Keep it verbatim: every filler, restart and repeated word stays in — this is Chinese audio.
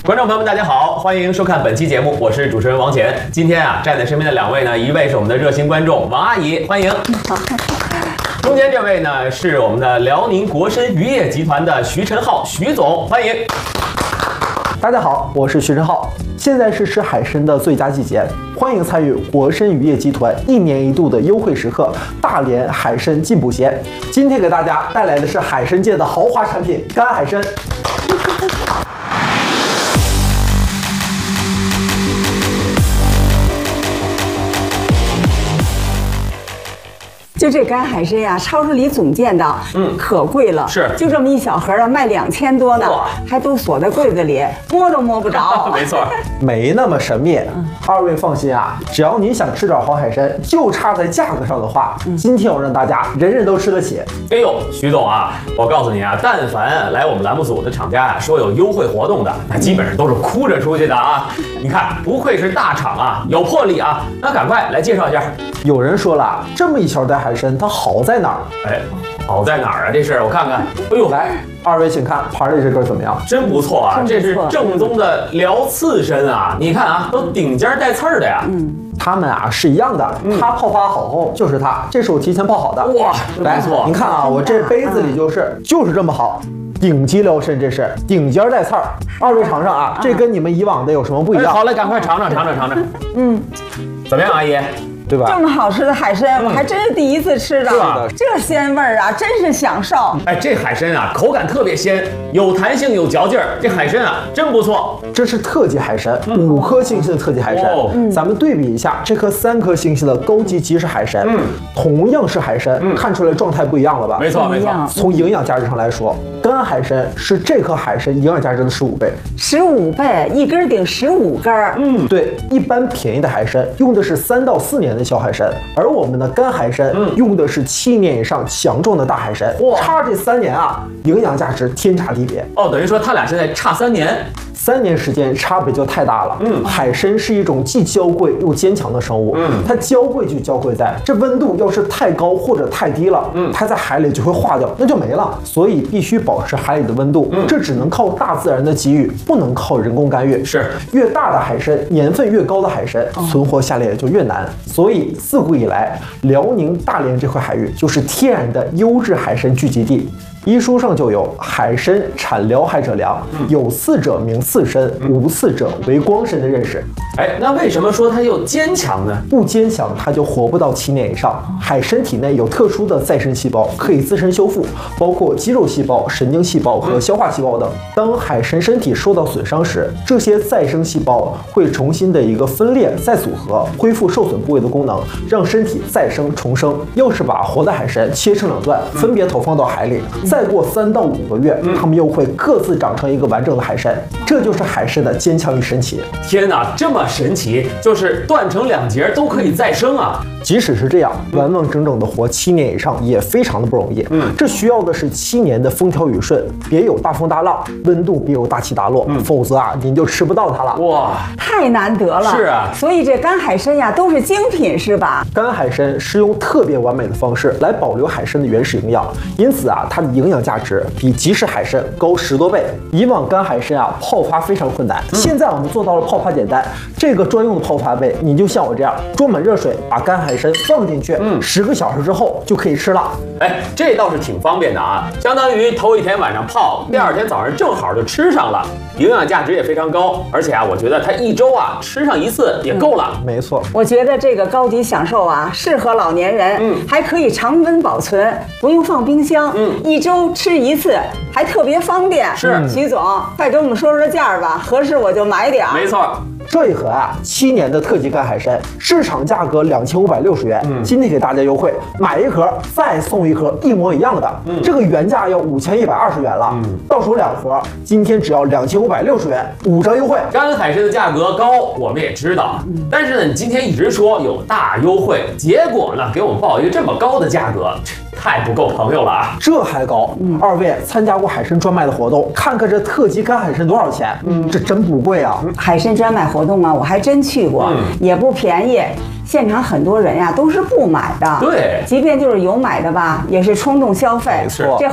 观众朋友们，大家好，欢迎收看本期节目，我是主持人王乾。今天啊，站在身边的两位呢，一位是我们的热心观众王阿姨，欢迎。中间这位呢，是我们的辽宁国参渔业集团的徐晨浩徐总，欢迎。 大家好，我是徐晨浩。现在是吃海参的最佳季节，欢迎参与国参渔业集团一年一度的优惠时刻——大连海参进补节。今天给大家带来的是海参界的豪华产品——干海参。 就这干海参呀，超市里总见到，嗯，可贵了。 是， 就这么一小盒的，卖两千多呢，还都锁在柜子里，摸都摸不着。 没错， 没那么神秘。嗯、二位放心啊，只要您想吃点好海参，就差在价格上的话，嗯、今天我让大家人人都吃得起。 哎呦，徐总啊，我告诉你啊，但凡来我们栏目组的厂家啊，说有优惠活动的，那基本上都是哭着出去的啊。你看，不愧是大厂啊，有魄力啊。那赶快来介绍一下。 有人说了，这么一小袋海参，它好在哪儿？ 哎，好在哪儿啊？这是我看看。哎呦， 来，二位请看盘里这根怎么样？ 真不错啊，这是正宗的辽刺参啊！你看啊，都顶尖带刺儿的呀。嗯， 它们啊是一样的，嗯、它泡发好后就是它，这是我提前泡好的。 哇， 来， 不错。 您看啊，我这杯子里就是就是这么好。顶级辽参，这是顶尖带刺儿。二位尝尝啊，这跟你们以往的有什么不一样？ 哎、好嘞，赶快尝尝尝尝尝尝。嗯，怎么样，阿姨？ 对吧？ 这么好吃的海参，我还真是第一次吃的。 是吧？ 这鲜味儿啊，真是享受。 哎，这海参啊，口感特别鲜，有弹性，有嚼劲儿。这海参啊，真不错。 这是特级海参，嗯、五颗星星的特级海参。哦、咱们对比一下，这颗三颗星星的高级即食海参，嗯，同样是海参，嗯、看出来状态不一样了吧？ 没错，没错。 从营养价值上来说，干海参是这颗海参营养价值的十五倍。 十五倍，一根顶十五根。 嗯，对，一般便宜的海参用的是三到四年的小海参。而我们的干海参、嗯、用的是七年以上强壮的大海参，哇，差这三年啊，营养价值天差地别。 哦，等于说它俩现在差三年， 三年时间差别就太大了。嗯，海参是一种既娇贵又坚强的生物。嗯，它娇贵就娇贵在这温度要是太高或者太低了，嗯，它在海里就会化掉，那就没了。所以必须保持海里的温度，嗯，这只能靠大自然的给予，不能靠人工干预。 是， 越大的海参，年份越高的海参，哦、存活下来也就越难。所以自古以来，辽宁大连这块海域就是天然的优质海参聚集地。医书上就有海参产辽海者良，嗯、有刺者名刺参，嗯、无刺者为光参的认识。 哎，那为什么说它又坚强呢？ 不坚强，它就活不到七年以上。海参体内有特殊的再生细胞，可以自身修复，包括肌肉细胞、神经细胞和消化细胞等。当海参身体受到损伤时，这些再生细胞会重新的一个分裂再组合，恢复受损部位的功能，让身体再生重生。要是把活的海参切成两段，分别投放到海里。嗯再过三到五个月，它们又会各自长成一个完整的海参，这就是海参的坚强与神奇。 天哪，这么神奇，就是断成两截都可以再生啊！ 即使是这样，完完整整的活七年以上也非常的不容易。嗯，这需要的是七年的风调雨顺，别有大风大浪，温度别有大起大落，嗯、否则啊，您就吃不到它了。 哇， 太难得了。 是啊， 所以这干海参呀都是精品，是吧？ 干海参是用特别完美的方式来保留海参的原始营养，因此啊，它的营养价值比即食海参高十多倍。以往干海参啊泡发非常困难，嗯、现在我们做到了泡发简单。这个专用的泡发杯，你就像我这样装满热水，把干海参放进去，嗯，十个小时之后就可以吃了。 哎，这倒是挺方便的啊，相当于头一天晚上泡，第二天早上正好就吃上了，营养价值也非常高。而且啊，我觉得它一周啊吃上一次也够了。 嗯、没错， 我觉得这个高级享受啊，适合老年人，嗯，还可以常温保存，不用放冰箱，嗯，一周吃一次，还特别方便。 是， 徐总，快给我们说说价儿吧，合适我就买点。 没错。 这一盒啊，七年的特级干海参，市场价格两千五百六十元，嗯，今天给大家优惠，买一盒再送一盒一模一样的，嗯，这个原价要五千一百二十元了，嗯，到手两盒，今天只要两千五百六十元，五折优惠。 干海参的价格高，我们也知道，嗯、但是呢，你今天一直说有大优惠，结果呢，给我们报一个这么高的价格。太不够朋友了啊！ 这还高？嗯，二位参加过海参专卖的活动，看看这特级干海参多少钱？嗯，这真不贵啊！ 海参专卖活动啊，我还真去过，嗯、也不便宜。现场很多人呀、啊、都是不买的， 对， 即便就是有买的吧，也是冲动消费。 没错， 这